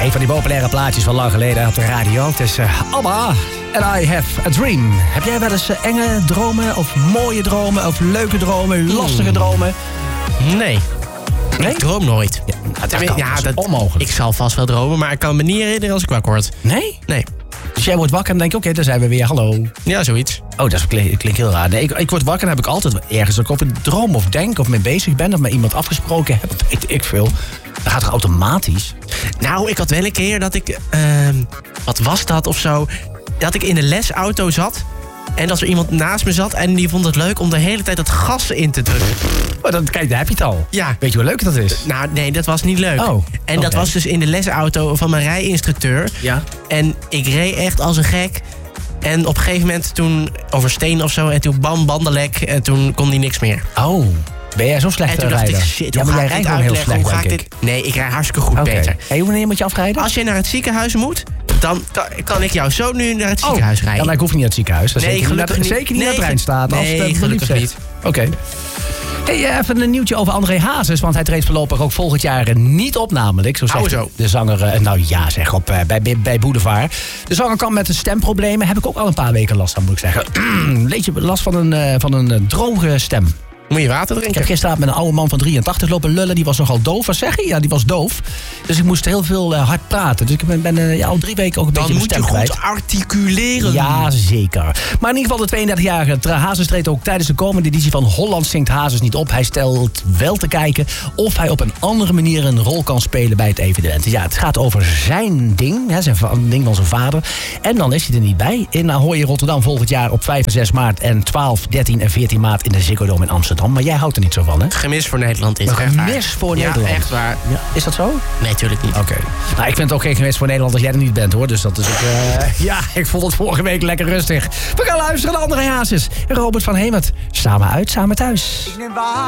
Een van die populaire plaatjes van lang geleden op de radio. Het is ABBA and I Have a Dream. Heb jij wel eens enge dromen of mooie dromen of leuke dromen, lastige dromen? Nee. Ik droom nooit. Dat is onmogelijk. Ik zal vast wel dromen, maar ik kan me niet herinneren als ik wakker word. Nee? Nee. Dus jij wordt wakker en denk je, oké, daar zijn we weer, hallo. Ja, zoiets. Oh, dat klinkt heel raar. Nee, ik word wakker en heb ik altijd ergens dat ik op een droom of denk of mee bezig ben of met iemand afgesproken heb. Weet ik veel. Dat gaat toch automatisch? Nou, ik had wel een keer dat ik... wat was dat of zo? Dat ik in de lesauto zat... En dat er iemand naast me zat en die vond het leuk om de hele tijd dat gas in te drukken. Oh, kijk, daar heb je het al. Ja. Weet je hoe leuk dat is? Nou, nee, dat was niet leuk. Oh, en dat was dus in de lesauto van mijn rijinstructeur. Ja. En ik reed echt als een gek. En op een gegeven moment toen over steen of zo. En toen bam, bandenlek. En toen kon hij niks meer. Oh, ben jij zo slecht en toen dacht rijder? ik, shit, ja, maar jij rijdt gewoon heel slecht, denk ik. Nee, ik rijd hartstikke goed, Okay. Peter. Hey, wanneer moet je afrijden? Als je naar het ziekenhuis moet, dan kan ik jou zo nu naar het ziekenhuis rijden. Ja, maar ik hoef niet naar het ziekenhuis. Dat nee, zeker niet naar Breinstaat. Nee, gelukkig niet. Oké. Hey, even een nieuwtje over André Hazes, want hij treedt voorlopig ook volgend jaar niet op, namelijk. Zo zegt de zanger, bij Boulevard. De zanger kan met de stemproblemen, heb ik ook al een paar weken last van, moet ik zeggen. Leed je last van een droge stem? Moet je water drinken? Ik heb gisteravond met een oude man van 83 lopen lullen. Die was nogal doof. Wat zeg je? Ja, die was doof. Dus ik moest heel veel hard praten. Dus ik ben al 3 weken ook een beetje mijn stem kwijt. Dan moet je goed articuleren. Ja, zeker. Maar in ieder geval de 32-jarige Hazes treedt ook tijdens de komende editie van Holland Zingt Hazes niet op. Hij stelt wel te kijken of hij op een andere manier een rol kan spelen bij het evenement. Ja, het gaat over zijn ding. Zijn ding van zijn vader. En dan is hij er niet bij. In Ahoy in Rotterdam volgend jaar op 5 en 6 maart. En 12, 13 en 14 maart in de Ziggo Dome in Amsterdam. Maar jij houdt er niet zo van, hè? Gemis voor Nederland is echt waar. Gemis voor Nederland? Ja, echt waar. Ja, is dat zo? Nee, natuurlijk niet. Oké. Nou, ik vind het ook geen gemis voor Nederland als jij er niet bent, hoor. Dus dat is ook... ja, ik vond het vorige week lekker rustig. We gaan luisteren naar André Hazes en Robert van Hemert. Samen uit, samen thuis.